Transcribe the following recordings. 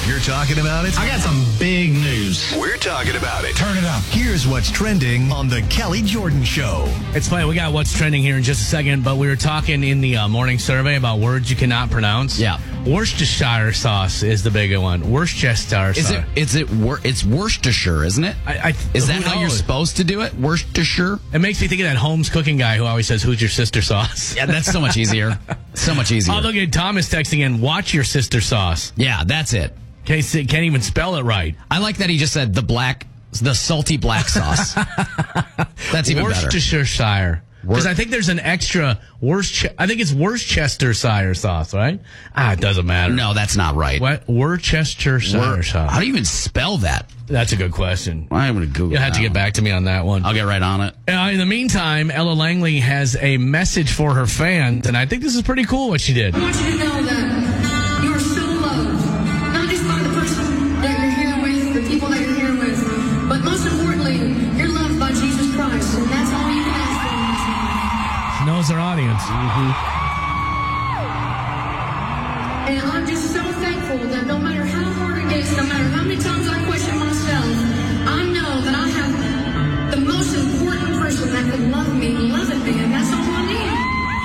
You're talking about it? I got some big news. We're talking about it. Turn it up. Here's what's trending on The Kelly Jordan Show. It's funny, we got what's trending here in just a second, but we were talking in the morning survey about words you cannot pronounce. Yeah. Worcestershire sauce is the bigger one. Worcestershire sauce. It's Worcestershire, isn't it? Is that how you're supposed to do it? Worcestershire? It makes me think of that Holmes cooking guy who always says, "Who's your sister sauce?" Yeah, that's so much easier. So much easier. Oh, look at Thomas texting in, "Watch your sister sauce." Yeah, that's it. Can't even spell it right. I like that he just said the salty black sauce. That's even better. Worcestershire. Because I think there's an extra I think it's Worcestershire sauce, right? It doesn't matter. No, that's not right. What? Worcestershire sauce. How do you even spell that? That's a good question. I'm going to Google it. You'll have to get back to me on that one. I'll get right on it. In the meantime, Ella Langley has a message for her fans, and I think this is pretty cool what she did. I want you to know that you are so loved, not just by the person that you're here with, the people that you're here with, but most importantly, you're loved by Jesus Christ, and that's all you can ask for. She knows her audience. And I'm just so thankful that no matter how hard it gets, no matter how many times I question myself, I know that I have the most important person that could love me, loving me, and that's all I need.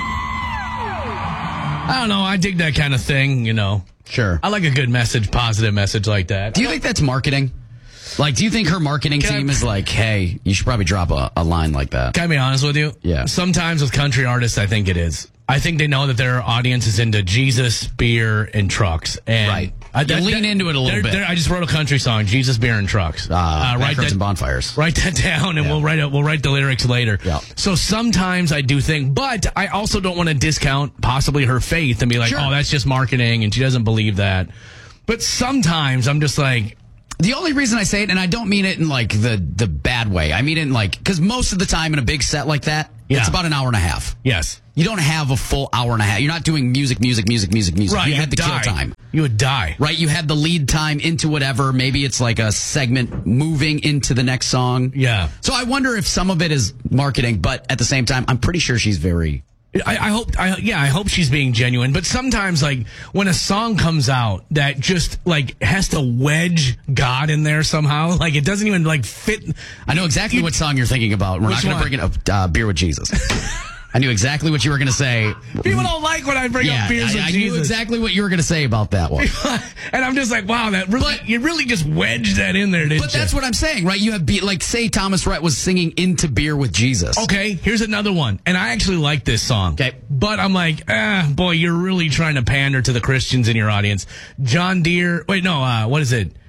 I don't know. I dig that kind of thing, you know. Sure. I like a good message, positive message like that. Do you think that's marketing? Like, do you think her marketing team is like, hey, you should probably drop a line like that? Can I be honest with you? Yeah. Sometimes with country artists, I think it is. I think they know that their audience is into Jesus, beer, and trucks. And right. Lean into it a little bit. I just wrote a country song, Jesus, beer, and trucks. Backroads and bonfires. Write that down, and we'll write the lyrics later. Yeah. So sometimes I do think, but I also don't want to discount possibly her faith and be like, oh, that's just marketing, and she doesn't believe that. But sometimes I'm just like... The only reason I say it, and I don't mean it in like the bad way. I mean it in like, because most of the time in a big set like that, it's about an hour and a half. Yes. You don't have a full hour and a half. You're not doing music. Right. You had the kill time. You would die. Right. You had the lead time into whatever. Maybe it's like a segment moving into the next song. Yeah. So I wonder if some of it is marketing, but at the same time, I'm pretty sure she's very... I hope she's being genuine. But sometimes, like, when a song comes out that just, like, has to wedge God in there somehow, like, it doesn't even, like, fit. I know exactly what song you're thinking about. We're not going to bring it up. Beer with Jesus. I knew exactly what you were going to say. People don't like when I bring up beers with Jesus. I knew exactly what you were going to say about that one. And I'm just like, wow, you really just wedged that in there, didn't you? But that's what I'm saying, right? You have like, say Thomas Rhett was singing Into Beer with Jesus. Okay, here's another one. And I actually like this song. Okay. But I'm like, boy, you're really trying to pander to the Christians in your audience. John Deere, what is it?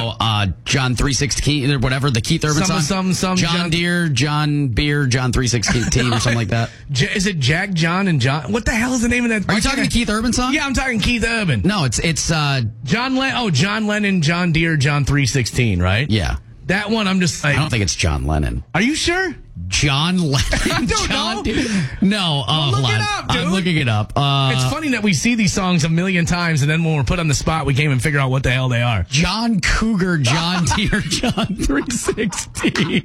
John 3:16 or whatever, the Keith Urban song. John Deere, John Beer, John 3:16 or something like that. Is it Jack, John, and John? What the hell is the name of that? Are you talking the Keith Urban song? Yeah, I'm talking Keith Urban. No, it's John Lennon, John Deere, John 3:16, right? Yeah. That one, I'm just like, I don't think it's John Lennon. Are you sure? John Lennon. I don't know. No, look it up, dude. I'm looking it up. It's funny that we see these songs a million times, and then when we're put on the spot, we can't even figure out what the hell they are. John Cougar, John Deere, John 3:16.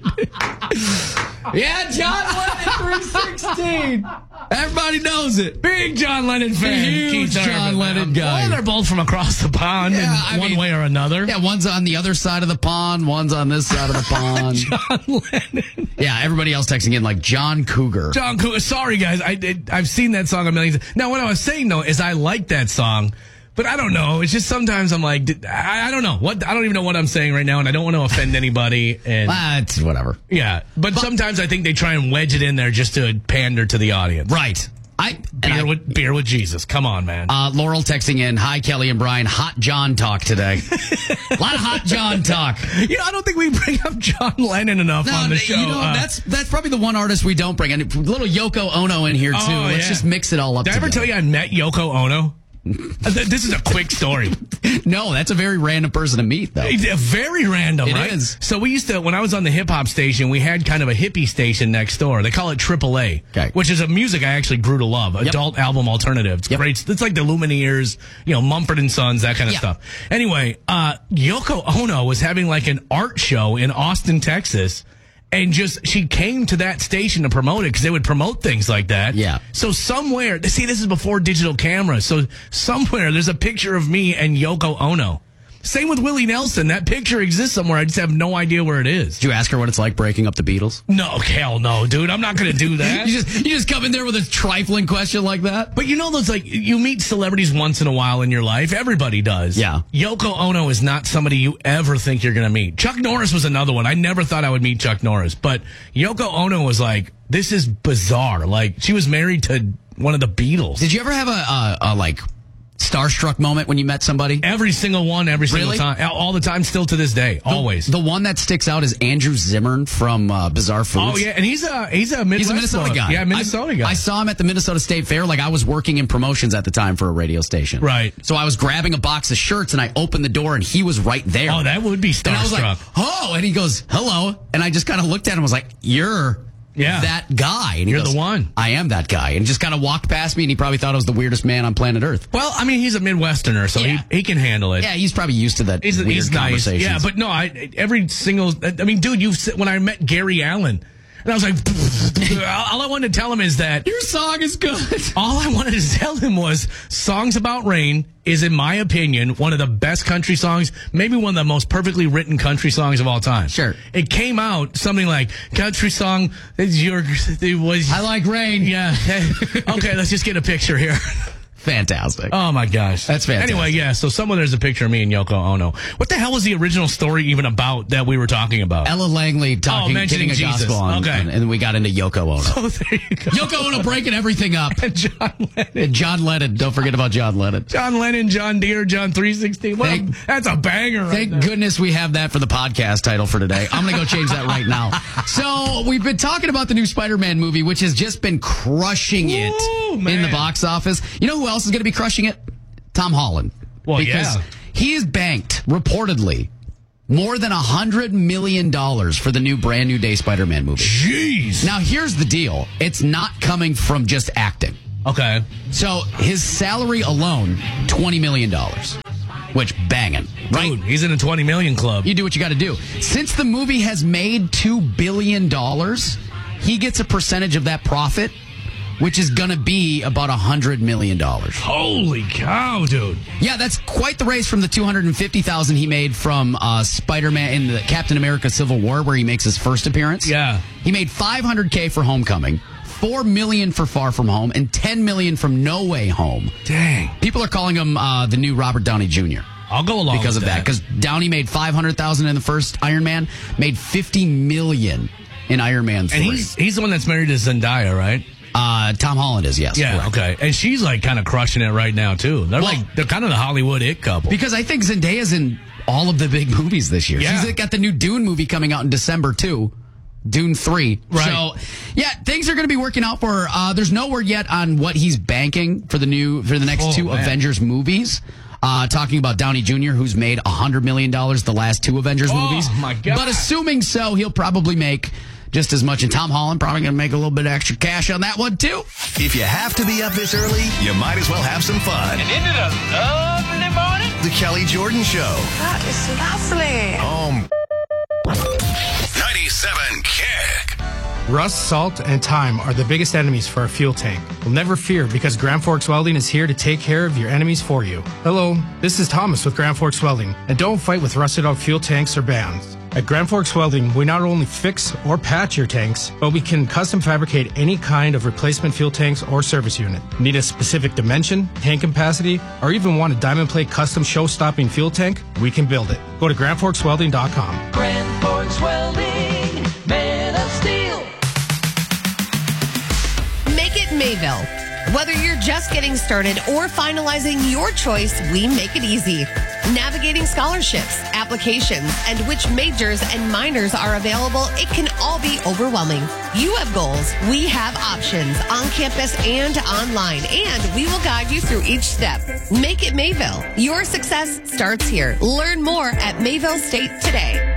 Yeah, John Lennon 3:16. Everybody knows it. Big John Lennon fan. Huge John Lennon guy. Well, they're both from across the pond in one way or another. Yeah, one's on the other side of the pond, one's on this side of the pond. John Lennon. Yeah, everybody else texting in like John Cougar. John Cougar. Sorry, guys. I've seen that song a million times. Now, what I was saying, though, is I like that song. But I don't know. It's just sometimes I'm like, I don't know. I don't even know what I'm saying right now, and I don't want to offend anybody. And it's whatever. Yeah. But sometimes I think they try and wedge it in there just to pander to the audience. Right. Beer with Jesus. Come on, man. Laurel texting in, hi, Kelly and Brian. Hot John talk today. A lot of Hot John talk. I don't think we bring up John Lennon enough on the show. That's probably the one artist we don't bring. And a little Yoko Ono in here, too. Let's just mix it all up together. Did I ever tell you I met Yoko Ono? This is a quick story. No, that's a very random person to meet, though. Very random, right? It is. So we used to, when I was on the hip-hop station, we had kind of a hippie station next door. They call it AAA, which is a music I actually grew to love. Adult album alternative. It's great. It's like the Lumineers, Mumford & Sons, that kind of stuff. Anyway, Yoko Ono was having like an art show in Austin, Texas. And she came to that station to promote it because they would promote things like that. Yeah. So somewhere, this is before digital cameras. So somewhere there's a picture of me and Yoko Ono Same with Willie Nelson. That picture exists somewhere. I just have no idea where it is. Did you ask her what it's like breaking up the Beatles? No, hell no, dude. I'm not going to do that. you just come in there with a trifling question like that? But you know those, like, you meet celebrities once in a while in your life. Everybody does. Yeah. Yoko Ono is not somebody you ever think you're going to meet. Chuck Norris was another one. I never thought I would meet Chuck Norris. But Yoko Ono was like, this is bizarre. Like, she was married to one of the Beatles. Did you ever have a like, starstruck moment when you met somebody? Every single one, every single time. All the time, still to this day. Always. The one that sticks out is Andrew Zimmern from Bizarre Foods. Oh, yeah. And he's a Minnesota guy. Yeah, Minnesota guy. I saw him at the Minnesota State Fair. Like, I was working in promotions at the time for a radio station. Right. So I was grabbing a box of shirts, and I opened the door, and he was right there. Oh, that would be starstruck. And I was like, oh, and he goes, hello. And I just kind of looked at him and was like, you're that guy. And you're the one. I am that guy. And just kind of walked past me, and he probably thought I was the weirdest man on planet Earth. Well, I mean, he's a Midwesterner, so he can handle it. Yeah, he's probably used to that he's weird conversations. Nice. Yeah, but no, dude, when I met Gary Allen, and I was like, all I wanted to tell him is that your song is good. All I wanted to tell him was Songs About Rain is, in my opinion, one of the best country songs, maybe one of the most perfectly written country songs of all time. Sure. It came out something like, country song, I like rain. Yeah. Okay, let's just get a picture here. Fantastic. Oh, my gosh. That's fantastic. Anyway, yeah, so somewhere there's a picture of me and Yoko Ono. What the hell was the original story even about that we were talking about? Ella Langley getting a Jesus. gospel on. Okay. And then we got into Yoko Ono. Oh, there you go. Yoko Ono breaking everything up. And John Lennon. And John Lennon. Don't forget about John Lennon. John Lennon, John Deere, John 316. That's a banger. Thank goodness we have that for the podcast title for today. I'm going to go change that right now. So we've been talking about the new Spider-Man movie, which has just been crushing it in the box office. You know who else is going to be crushing it? Tom Holland. Well, because he has banked, reportedly, more than $100 million for the brand new day Spider-Man movie. Jeez. Now, here's the deal. It's not coming from just acting. Okay. So his salary alone, $20 million. Which, banging. Right? Dude, he's in a 20 million club. You do what you got to do. Since the movie has made $2 billion, he gets a percentage of that profit, which is going to be about $100 million. Holy cow, dude. Yeah, that's quite the raise from the $250,000 he made from Spider-Man in the Captain America Civil War, where he makes his first appearance. Yeah. He made $500K for Homecoming, $4 million for Far From Home, and $10 million from No Way Home. Dang. People are calling him the new Robert Downey Jr. I'll go along because with of that. Because Downey made $500,000 in the first Iron Man, made $50 million in Iron Man 3. And he's the one that's married to Zendaya, right? Tom Holland is, yes. Yeah, correct. okay. And she's like kind of crushing it right now, too. They're kind of the Hollywood it couple. Because I think Zendaya's in all of the big movies this year. Yeah. She's got the new Dune movie coming out in December, too. Dune 3. Right. So, yeah, things are going to be working out for her. There's no word yet on what he's banking for the next two Avengers movies. Talking about Downey Jr., who's made $100 million the last two Avengers movies. Oh, my God. But assuming so, he'll probably make just as much. And Tom Holland probably going to make a little bit of extra cash on that one, too. If you have to be up this early, you might as well have some fun. And isn't it a lovely morning? The Kelly Jordan Show. That is lovely. Home. 97 Kick. Rust, salt, and time are the biggest enemies for a fuel tank. Well, never fear, because Grand Forks Welding is here to take care of your enemies for you. Hello, this is Thomas with Grand Forks Welding, and don't fight with rusted out fuel tanks or bands. At Grand Forks Welding, we not only fix or patch your tanks, but we can custom fabricate any kind of replacement fuel tanks or service unit. Need a specific dimension, tank capacity, or even want a diamond plate custom show-stopping fuel tank? We can build it. Go to GrandForksWelding.com. Grand Forks Welding, man of steel. Make it Mayville. Whether you're just getting started or finalizing your choice, we make it easy. Navigating scholarships, applications, and which majors and minors are available, it can all be overwhelming. You have goals. We have options on campus and online, and we will guide you through each step. Make it Mayville. Your success starts here. Learn more at Mayville State today.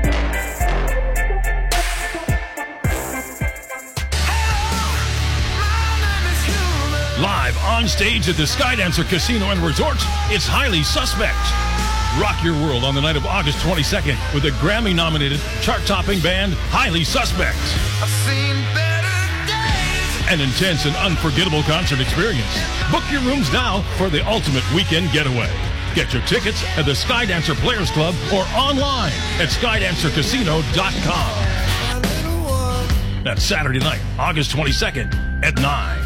Live on stage at the Skydancer Casino and Resort, it's Highly Suspect. Rock your world on the night of August 22nd with the Grammy-nominated, chart-topping band Highly Suspect. I've seen better days. An intense and unforgettable concert experience. Book your rooms now for the ultimate weekend getaway. Get your tickets at the Skydancer Players Club or online at SkydancerCasino.com. That's Saturday night, August 22nd at 9.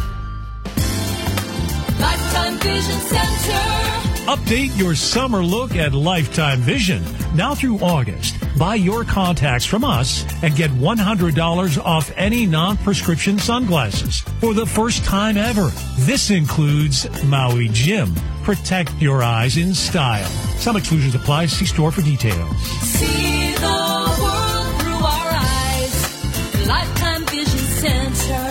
Lifetime Vision Center. Update your summer look at Lifetime Vision. Now through August, buy your contacts from us and get $100 off any non-prescription sunglasses for the first time ever. This includes Maui Jim. Protect your eyes in style. Some exclusions apply. See store for details. See the world through our eyes. Lifetime Vision Center.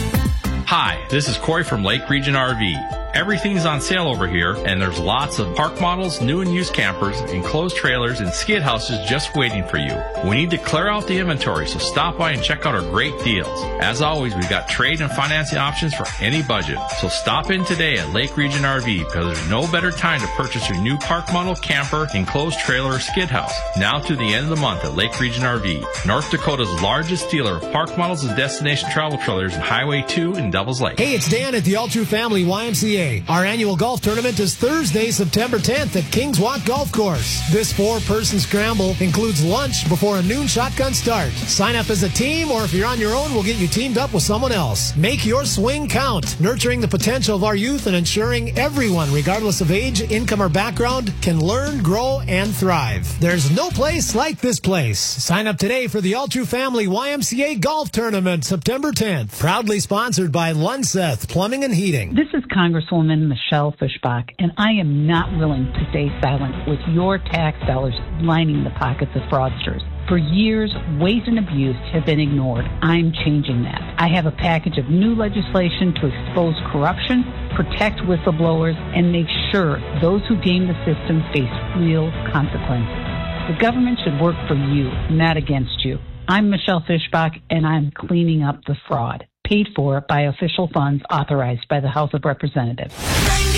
Hi, this is Corey from Lake Region RV. Everything's on sale over here, and there's lots of park models, new and used campers, enclosed trailers, and skid houses just waiting for you. We need to clear out the inventory, so stop by and check out our great deals. As always, we've got trade and financing options for any budget. So stop in today at Lake Region RV, because there's no better time to purchase your new park model, camper, enclosed trailer, or skid house. Now through the end of the month at Lake Region RV, North Dakota's largest dealer of park models and destination travel trailers in Highway 2 in Devils Lake. Hey, it's Dan at the All True Family YMCA. Our annual golf tournament is Thursday, September 10th at Kings Walk Golf Course. This 4-person scramble includes lunch before a noon shotgun start. Sign up as a team, or if you're on your own, we'll get you teamed up with someone else. Make your swing count, nurturing the potential of our youth and ensuring everyone, regardless of age, income, or background, can learn, grow, and thrive. There's no place like this place. Sign up today for the All True Family YMCA Golf Tournament, September 10th. Proudly sponsored by Lunseth Plumbing and Heating. This is Congresswoman Michelle Fischbach, and I am not willing to stay silent with your tax dollars lining the pockets of fraudsters. For years, waste and abuse have been ignored. I'm changing that. I have a package of new legislation to expose corruption, protect whistleblowers, and make sure those who game the system face real consequences. The government should work for you, not against you. I'm Michelle Fischbach, and I'm cleaning up the fraud. Paid for by official funds authorized by the House of Representatives.